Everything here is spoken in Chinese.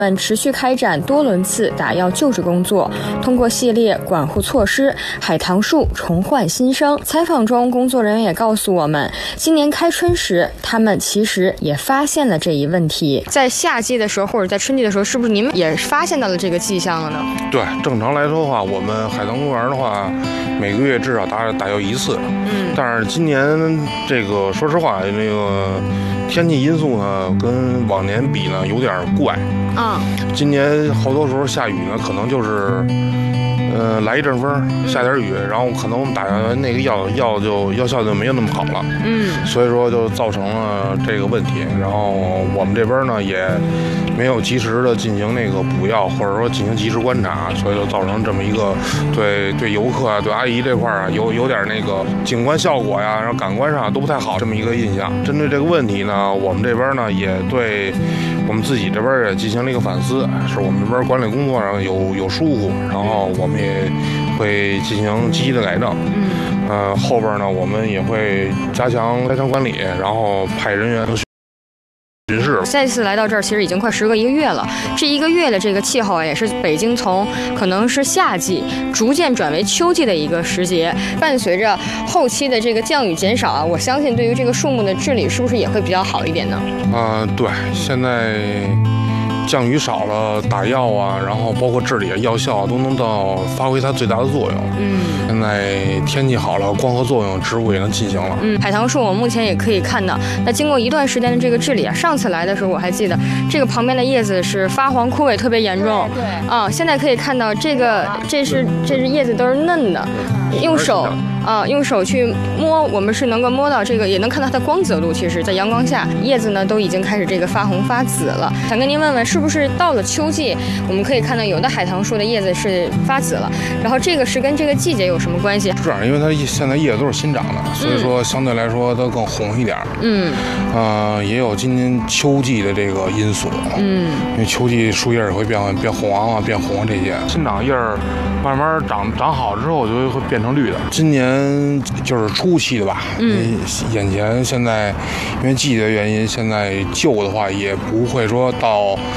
们持续开展多轮次打药救治工作，通过系列管护措施，海棠树重焕新生。采访中，工作人员也告诉我们，今年开春时，他们其实也发现了这一问题。在夏季的时候，或者在春季的时候，是不是你们也发现到了这个迹象了呢？ 对，正常来说的话，我们海棠公园的话，每个月至少打药一次。但是今年这个，说实话，那个天气因素呢，跟往年比呢有点怪。今年好多时候下雨呢，可能就是来一阵风，下点雨，然后可能我们打那个药效就没有那么好了。所以说就造成了这个问题。然后我们这边呢也没有及时的进行那个补药，或者说进行及时观察，所以就造成这么一个对游客啊、对阿姨这块啊有点那个景观效果呀，然后感官上都不太好这么一个印象。针对这个问题呢，我们这边呢也对我们自己这边也进行了一个反思，是我们这边管理工作上有疏忽，然后我们也会进行积极的改正。后边呢我们也会加强管理，然后派人员巡视。 再次来到这儿，其实已经快1个月了。这1个月的这个气候啊，也是北京从可能是夏季逐渐转为秋季的一个时节。伴随着后期的这个降雨减少啊，我相信对于这个树木的治理是不是也会比较好一点呢？ 对，现在降雨少了，打药啊，然后包括治理药效都能发挥它最大的作用。现在天气好了，光合作用植物也能进行了。 海棠树我目前也可以看到，那经过一段时间的这个治理啊，上次来的时候我还记得这个旁边的叶子是发黄枯萎，特别严重。现在可以看到这是叶子都是嫩的，用手去摸，我们是能够摸到这个，也能看到它的光泽度。其实，在阳光下，叶子呢都已经开始这个发红发紫了。想跟您问问，是不是到了秋季，我们可以看到有的海棠树的叶子是发紫了，然后这个是跟这个季节有什么关系？ 是这样，因为它现在叶子都是新长的，所以说相对来说它更红一点。也有今年秋季的这个因素。因为秋季树叶也会变红黄啊，变红这些新长叶儿慢慢长好之后就会变成绿的。今年就是初期的吧。眼前现在因为季节的原因，现在旧的话也不会说到